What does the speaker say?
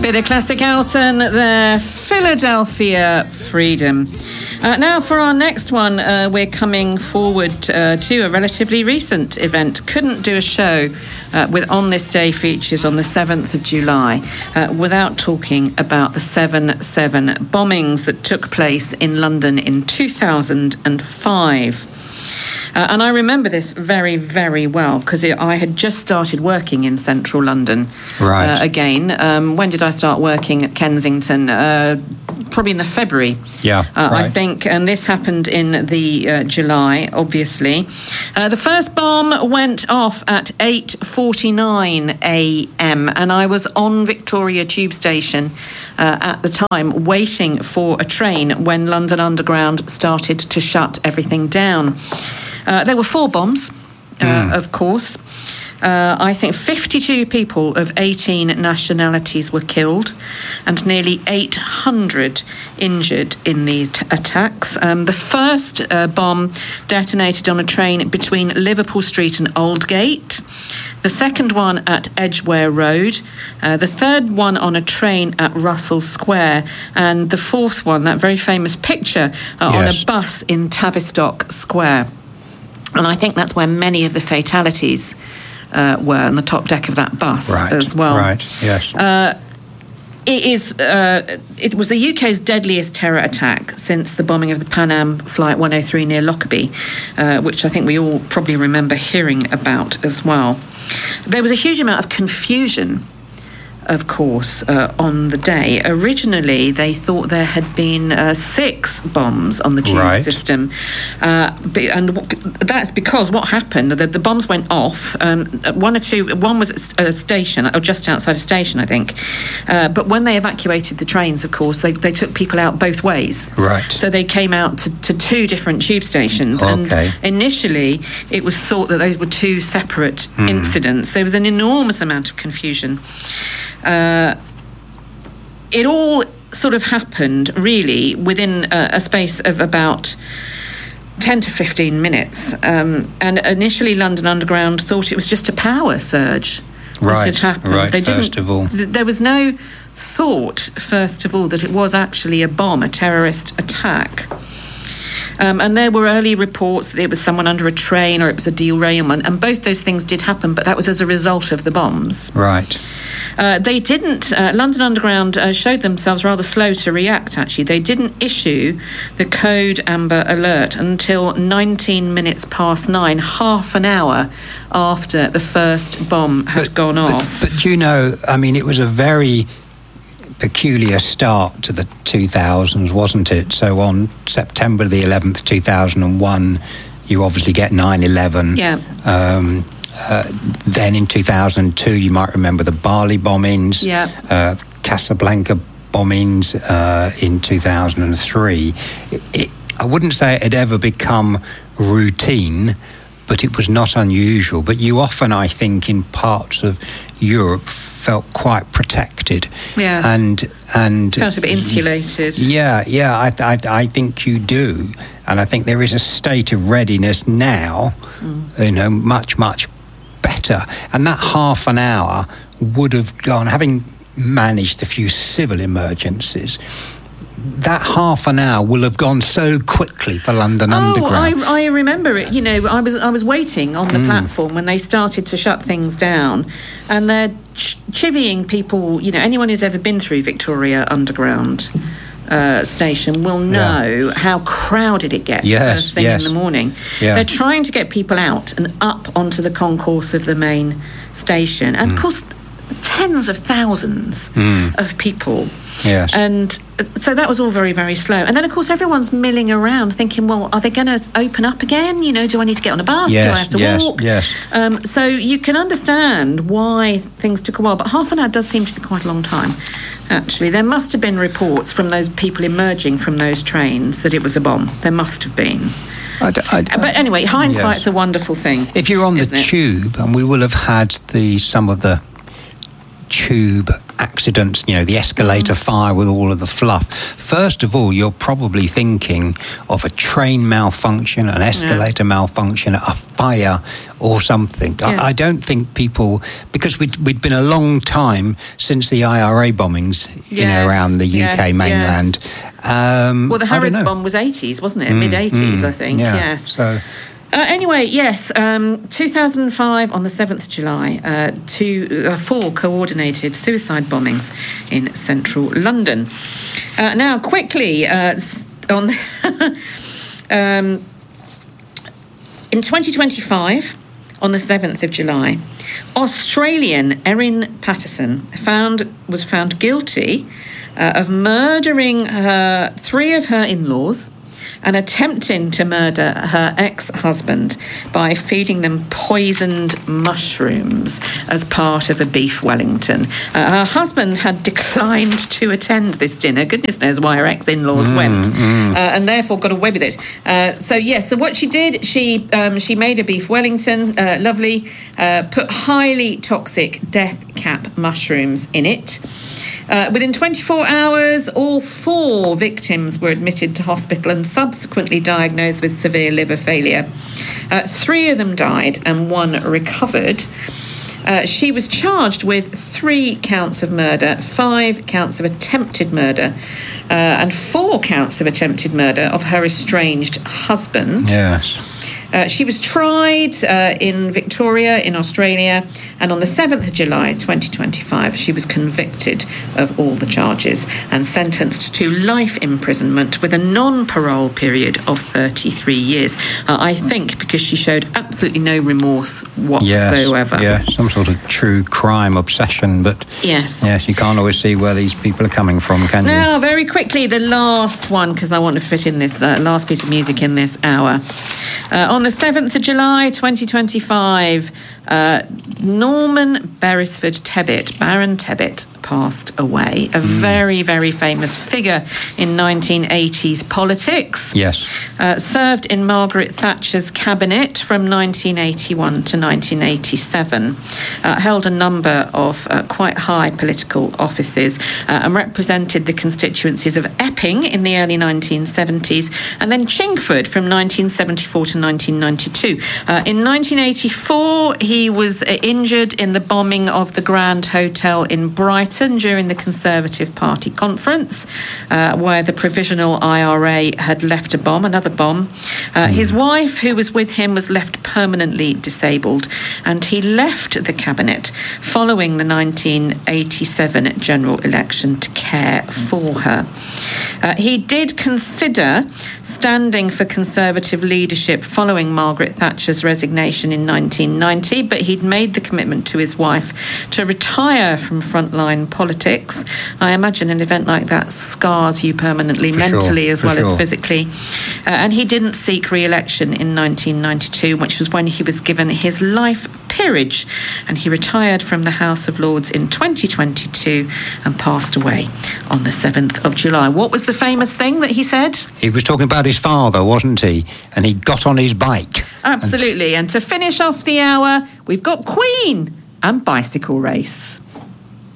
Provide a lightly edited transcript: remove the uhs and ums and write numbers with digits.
Bit of classic Elton there, Philadelphia Freedom. Now for our next one, we're coming forward to a relatively recent event. Couldn't do a show with On This Day features on the 7th of July without talking about the 7/7 bombings that took place in London in 2005. And I remember this very, very well because I had just started working in central London again. When did I start working at Kensington? Probably in the February, I think. And this happened in the July, obviously. The first bomb went off at 8:49 a.m. and I was on Victoria Tube Station at the time waiting for a train when London Underground started to shut everything down. There were 4 bombs, of course. I think 52 people of 18 nationalities were killed and nearly 800 injured in the attacks. The first bomb detonated on a train between Liverpool Street and Aldgate. The second one at Edgware Road. The third one on a train at Russell Square. And the fourth one, that very famous picture, on a bus in Tavistock Square. And I think that's where many of the fatalities were on the top deck of that bus as well. Right, yes. It was the UK's deadliest terror attack since the bombing of the Pan Am Flight 103 near Lockerbie, which I think we all probably remember hearing about as well. There was a huge amount of confusion, of course, on the day. Originally, they thought there had been 6 bombs on the tube system. And that's because what happened, the bombs went off. One was at a station, or just outside a station, I think. But when they evacuated the trains, of course, they took people out both ways. Right. So they came out to 2 different tube stations. And initially, it was thought that those were 2 separate incidents. There was an enormous amount of confusion. It all sort of happened really within a space of about 10 to 15 minutes. And initially London Underground thought it was just a power surge that had happened. There was no thought, first of all, that it was actually a bomb, a terrorist attack. And there were early reports that it was someone under a train or it was a derailment, and both those things did happen, but that was as a result of the bombs. Right. They didn't, London Underground showed themselves rather slow to react, actually. They didn't issue the code Amber Alert until 19 minutes past 9, half an hour after the first bomb had gone off. But you know, I mean, it was a very peculiar start to the 2000s, wasn't it? So on September the 11th, 2001, you obviously get 9/11. Yeah. Then in 2002, you might remember the Bali bombings, Casablanca bombings in 2003. I wouldn't say it had ever become routine, but it was not unusual. But you often, I think, in parts of Europe, felt quite protected. Yes. And felt a bit insulated. I think you do. And I think there is a state of readiness now, you know, much, much better. And that half an hour would have gone, having managed a few civil emergencies, that half an hour will have gone so quickly for London Underground. I remember it. You know, I was waiting on the platform when they started to shut things down, and they're chivying people. You know, anyone who's ever been through Victoria Underground station will know how crowded it gets first thing in the morning. They're trying to get people out and up onto the concourse of the main station, and of course, tens of thousands of people. Yes. And so that was all very, very slow. And then, of course, everyone's milling around thinking, well, are they going to open up again? You know, do I need to get on a bus? Yes, do I have to walk? Yes. So you can understand why things took a while, but half an hour does seem to be quite a long time, actually. There must have been reports from those people emerging from those trains that it was a bomb. There must have been. But anyway, hindsight's a wonderful thing. If you're on the tube, and we will have had some of the tube accidents, the escalator fire with all of the fluff. First of all, you're probably thinking of a train malfunction, an escalator malfunction, a fire or something. Yeah. I don't think people, because we'd been a long time since the IRA bombings around the UK mainland. Well, the Harrods bomb was 80s, wasn't it? Mid-80s, I think. Yeah. Yes. So. Anyway, yes, 2005 on the 7th of July, 4 coordinated suicide bombings in central London. Now, quickly, on in 2025, on the 7th of July, Australian Erin Patterson was found guilty of murdering 3 of her in-laws and attempting to murder her ex-husband by feeding them poisoned mushrooms as part of a beef Wellington. Her husband had declined to attend this dinner. Goodness knows why her ex-in-laws went, and therefore got away with it. So what she did, she made a beef Wellington, lovely, put highly toxic death cap mushrooms in it. Within 24 hours, all 4 victims were admitted to hospital and subsequently diagnosed with severe liver failure. 3 of them died and 1 recovered. She was charged with 3 counts of murder, 5 counts of attempted murder, and 4 counts of attempted murder of her estranged husband. Yes. She was tried in Victoria, in Australia, and on the 7th of July 2025, she was convicted of all the charges and sentenced to life imprisonment with a non-parole period of 33 years. I think because she showed absolutely no remorse whatsoever. Yes, some sort of true crime obsession, but yes, you can't always see where these people are coming from, can you? Now, very quickly, the last one, because I want to fit in this last piece of music in this hour. On the 7th of July 2025, Norman Beresford Tebbit, Baron Tebbit, passed away. A very, very famous figure in 1980s politics. Yes. Served in Margaret Thatcher's cabinet from 1981 to 1987. Held a number of quite high political offices and represented the constituencies of Epping in the early 1970s and then Chingford from 1974 to 1992. In 1984, he was injured in the bombing of the Grand Hotel in Brighton during the Conservative Party conference, where the provisional IRA had left another bomb. His wife, who was with him, was left permanently disabled, and he left the cabinet following the 1987 general election to care for her. He did consider standing for Conservative leadership following Margaret Thatcher's resignation in 1990, but he'd made the commitment to his wife to retire from frontline politics. I imagine an event like that scars you permanently, mentally as well as physically. And he didn't seek re-election in 1992, which was when he was given his life peerage, and he retired from the House of Lords in 2022 and passed away on the 7th of July. What was the famous thing that he said? He was talking about his father, wasn't he? And he got on his bike. Absolutely. And to finish off the hour, we've got Queen and Bicycle Race.